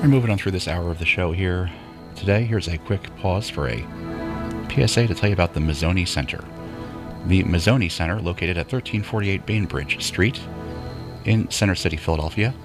We're moving on through this hour of the show here. Today, here's a quick pause for a PSA to tell you about the Mazzoni Center. The Mazzoni Center, located at 1348 Bainbridge Street in Center City, Philadelphia,